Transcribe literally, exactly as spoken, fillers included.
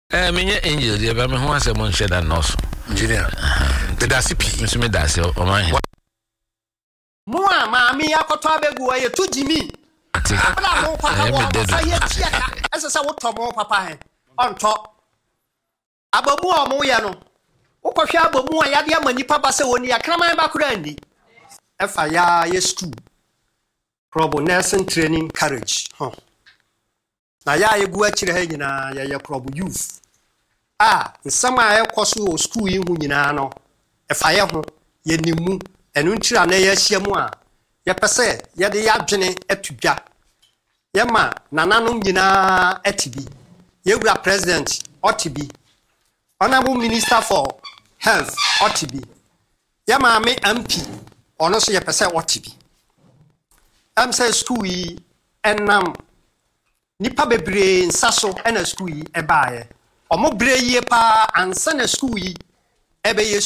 Eh me angel dey ba me ho asem on share that nurse. Engineer. The dasipi. Me so me dase o man. Mo a ma me akoto abegu aye to Jimmy. Abla mo papa wo fa ye tiaka. Ese se wo to mo papa he. Onto. Abamu o mo ye no. Wo kohwe abamu a yade amani papa se woni akraman ba kura ndi. Efa ya ye school. Probo nursing training courage. Huh. Na ya ye gu akire ha nyina ya ye probo youth. Ah, nsama ya kwaso school yi hu nyina no. Efa ye ho ye nimu enu ntira na ye ahyiamu a ye pese ye de ya dwene atudwa. Ye ma nananom nyina atibi. Ye wura president otibi. Honorable Minister for Health otibi. Ye ma me M P ono so ye pese otibi. Am say school yi enam nipa bebre nsaso ena school yi ebaaye. Omo bre yi pa ansa na school yi ebe